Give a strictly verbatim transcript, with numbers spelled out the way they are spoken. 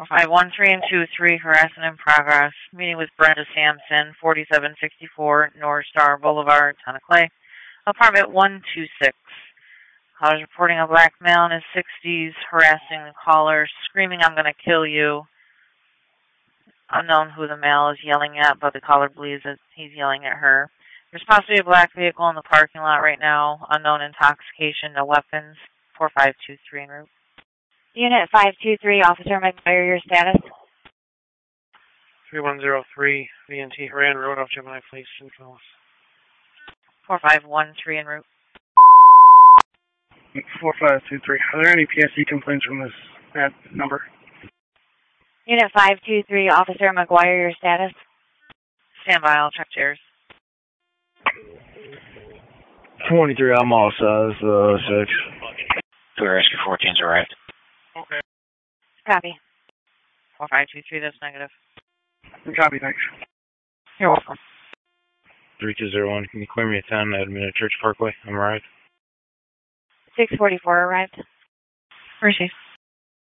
five one three and two three, harassment in progress. Meeting with Brenda Sampson, forty-seven sixty-four North Star Boulevard, Town of Clay. Apartment one two six. Caller's reporting a black male in his sixties harassing the caller, screaming, "I'm going to kill you." Unknown who the male is yelling at, but the caller believes that he's yelling at her. There's possibly a black vehicle in the parking lot right now. Unknown intoxication, no weapons. four five two three en route. Unit five two three, Officer McGuire, your status? three one zero three, V N T Haran Road off Gemini Place, Saint Louis. four five one three en route. four five two three. Are there any P S C complaints from this that number? Unit five two three, Officer McGuire, your status? Stand by, I'll check chairs. twenty-three, I'm all size, uh, six. Clear Rescue fourteen's arrived. Okay. Copy. four five two three, that's negative. Copy, thanks. You're welcome. three two zero one, can you clear me a ten at Minute Church Parkway? I'm arrived. six forty-four arrived. Receive.